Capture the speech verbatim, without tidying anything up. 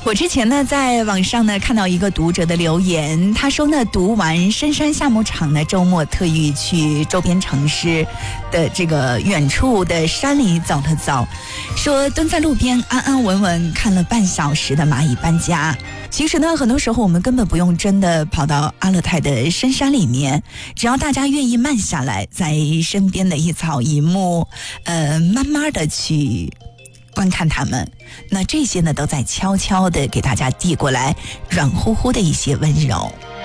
我之前呢在网上呢看到一个读者的留言，他说呢读完深山夏牧场呢，周末特意去周边城市的这个远处的山里走了走，说蹲在路边安安稳稳看了半小时的蚂蚁搬家。其实呢很多时候我们根本不用真的跑到阿勒泰的深山里面，只要大家愿意慢下来，在身边的一草一木呃慢慢的去观看他们，那这些呢都在悄悄的给大家递过来软乎乎的一些温柔。